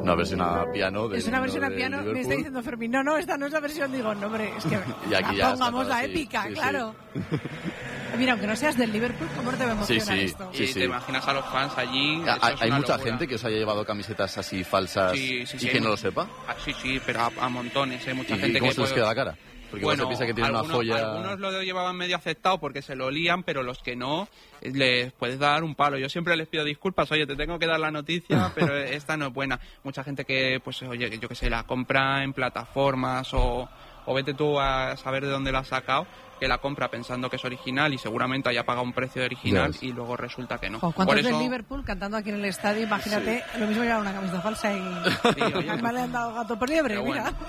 Una versión a piano. Es una versión a piano, me está diciendo Fermín. No, esta no es la versión. Digo, no, hombre, es que pongamos la épica, sí, claro. Sí. Mira, aunque no seas del Liverpool, ¿cómo te va a emocionar esto? Sí, te imaginas a los fans allí. ¿Hay mucha gente que os haya llevado camisetas así falsas y que no lo sepa? Sí, pero a montones, mucha gente que... ¿Cómo se les queda la cara? Porque se piensa que tiene una joya... Algunos lo llevaban medio aceptado porque se lo lían, pero los que no, les puedes dar un palo. Yo siempre les pido disculpas, oye, te tengo que dar la noticia, pero esta no es buena. Mucha gente que, pues, oye, yo que sé, la compra en plataformas o vete tú a saber de dónde la has sacado, que la compra pensando que es original y seguramente haya pagado un precio de original y luego resulta que no. ¿Cuántos del Liverpool cantando aquí en el estadio? Imagínate, lo mismo llevar una camiseta falsa y además le han dado gato por liebre, mira. Bueno.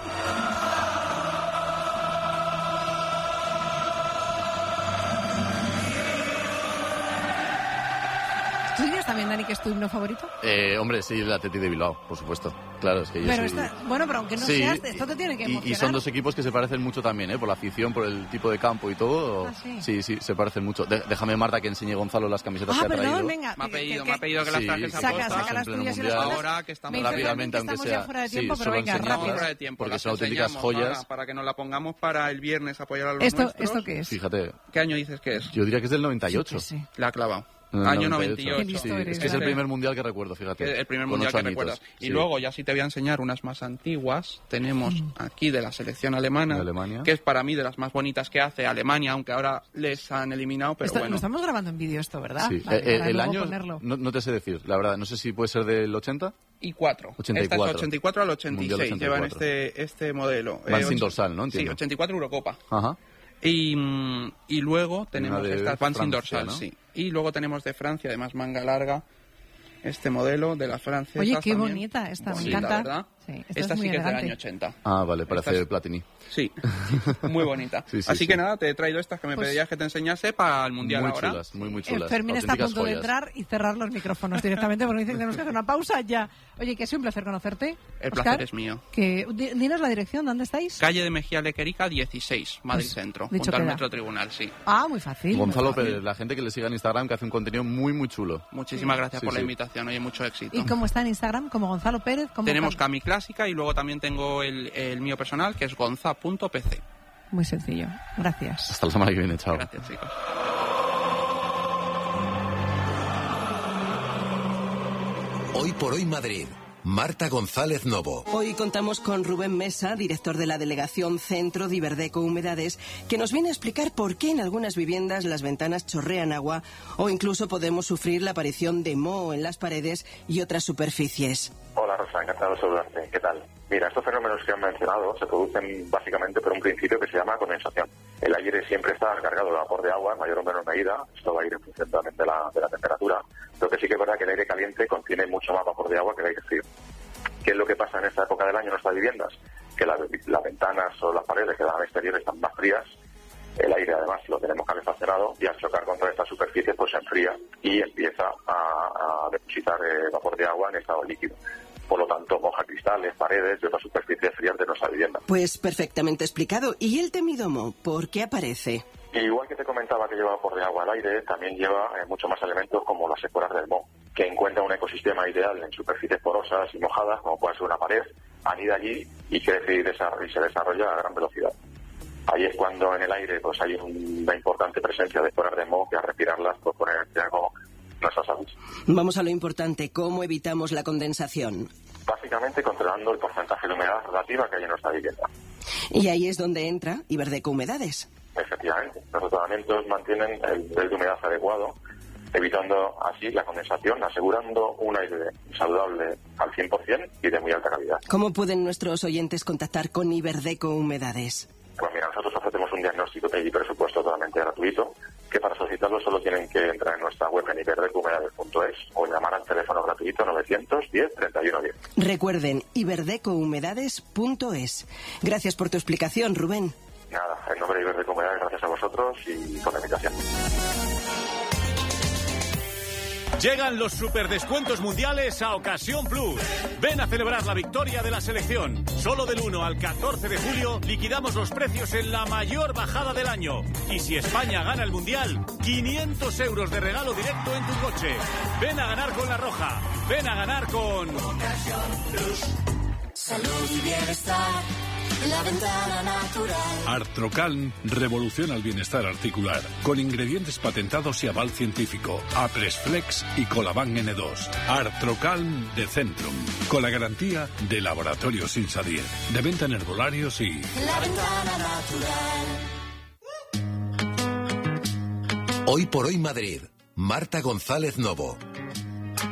¿Tú dirías también, Dani, que es tu himno favorito? Hombre, sí, el Atleti de Bilbao, por supuesto. Claro, es que yo pero soy... pero aunque no seas, esto te tiene que emocionar. Y son dos equipos que se parecen mucho también, por la afición, por el tipo de campo y todo. Sí, se parecen mucho. Déjame, Marta, que enseñe Gonzalo las camisetas que ha traído. Venga. Me ha pedido que las trajes a posta. Saca las tuyas y las ahora que estamos rápidamente, aunque sea fuera de tiempo, pero venga, rápido. Porque son auténticas joyas. Para que nos la pongamos para el viernes apoyar a los nuestros. ¿Esto qué es? Fíjate. ¿Qué año dices que es? Yo diría que es del 98. Sí. La ha clavado. Año 98. Es que es el primer mundial que recuerdo, fíjate. El primer mundial que recuerdas. Y luego, ya sí te voy a enseñar unas más antiguas. Tenemos aquí de la selección alemana, que es para mí de las más bonitas que hace Alemania, aunque ahora les han eliminado, pero bueno. Lo estamos grabando en vídeo esto, ¿verdad? Sí. El año, no te sé decir, la verdad. No sé si puede ser del 80. Y 4. 84. Esta es 84 al 86. Llevan este modelo. Van sin dorsal, ¿no? Entiendo. Sí, 84 Eurocopa. Ajá. Y luego tenemos estas van sin dorsal, ¿no? sí. Y luego tenemos de Francia, además manga larga, este modelo de la francesa. Oye, qué también. bonita esta, me Bonita, encanta. ¿verdad? Sí, esta sí que es del año 80. Ah, vale, parece Platini. Sí, muy bonita. Así que nada, te he traído estas que me pedías que te enseñase para el Mundial muy ahora. Chulas, muy chulas. Fermín está a punto joyas. de entrar y cerrar los micrófonos directamente porque dicen que tenemos que hacer una pausa ya. Oye, que ha sido un placer conocerte. El Oscar, placer es mío. Dinos la dirección, ¿dónde estáis? Calle de Mejía Lequerica 16, Madrid Centro, junto al Metro Tribunal, sí. Ah, muy fácil. Gonzalo Pérez, la gente que le siga en Instagram, que hace un contenido muy chulo. Muchísimas gracias por la invitación, oye, mucho éxito. ¿Y cómo está en Instagram? ¿Como Gonzalo Pérez? Tenemos Cami Clásica y luego también tengo el mío personal, que es gonza.pc. Muy sencillo. Gracias. Hasta la semana que viene. Chao. Gracias, chicos. Hoy por hoy Madrid. Marta González Novo. Hoy contamos con Rubén Mesa, director de la Delegación Centro de Iberdeco Humedades, que nos viene a explicar por qué en algunas viviendas las ventanas chorrean agua o incluso podemos sufrir la aparición de moho en las paredes y otras superficies. Hola Rosa, encantado de saludarte. ¿Qué tal? Mira, estos fenómenos que han mencionado se producen básicamente por un principio que se llama condensación. El aire siempre está cargado de vapor de agua en mayor o menor medida, esto va a ir en función también de la temperatura. Lo que sí que es verdad que el aire caliente contiene mucho más vapor de agua que el aire frío. ¿Qué es lo que pasa en esta época del año en nuestras viviendas? Que las ventanas o las paredes que dan al exterior están más frías, el aire además lo tenemos calefaccionado y al chocar contra estas superficies pues se enfría y empieza a depositar vapor de agua en estado líquido. Por lo tanto, moja cristales, paredes y otras superficies frías de nuestra vivienda. Pues perfectamente explicado. ¿Y el temido moho? ¿Por qué aparece? Y igual que te comentaba que lleva vapor de agua al aire, también lleva mucho más elementos como las esporas del moho, que encuentra un ecosistema ideal en superficies porosas y mojadas, como puede ser una pared, anida allí y crece y se desarrolla a gran velocidad. Ahí es cuando en el aire pues hay una importante presencia de esporas de moho que al respirarlas puede poner en riesgo nuestra salud. Vamos a lo importante, ¿cómo evitamos la condensación? Básicamente controlando el porcentaje de humedad relativa que hay en nuestra vivienda. Y ahí es donde entra Iberdeco Humedades. Efectivamente, los tratamientos mantienen el nivel de humedad adecuado, evitando así la condensación, asegurando un aire saludable al 100% y de muy alta calidad. ¿Cómo pueden nuestros oyentes contactar con Iberdeco Humedades? Pues mira, nosotros ofrecemos un diagnóstico y presupuesto totalmente gratuito, que para solicitarlo solo tienen que entrar en nuestra web en iberdecouhumedades.es o llamar al teléfono gratuito 910 31 10. Recuerden, iberdecouhumedades.es. Gracias por tu explicación, Rubén. Nada, en nombre de Iberdeco Humedades, gracias a vosotros y por la invitación. Llegan los superdescuentos mundiales a Ocasión Plus. Ven a celebrar la victoria de la selección. Solo del 1 al 14 de julio liquidamos los precios en la mayor bajada del año. Y si España gana el mundial, 500 euros de regalo directo en tu coche. Ven a ganar con La Roja. Ven a ganar con Ocasión Plus. Salud y bienestar en la ventana natural. Artrocalm revoluciona el bienestar articular con ingredientes patentados y aval científico. Apresflex y Colaban N2. Artrocalm de Centrum, con la garantía de Laboratorios Insadier, de venta en herbolarios y... La ventana natural. Hoy por hoy Madrid. Marta González Novo.